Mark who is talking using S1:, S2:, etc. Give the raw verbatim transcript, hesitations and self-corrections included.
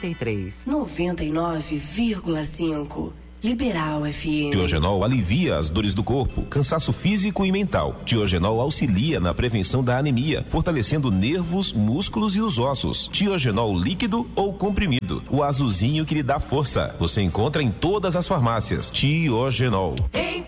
S1: e três.
S2: noventa e nove vírgula cinco. Liberal F M.
S3: Tiogenol alivia as dores do corpo, cansaço físico e mental. Tiogenol auxilia na prevenção da anemia, fortalecendo nervos, músculos e os ossos. Tiogenol líquido ou comprimido, o azulzinho que lhe dá força. Você encontra em todas as farmácias. Tiogenol.
S2: Em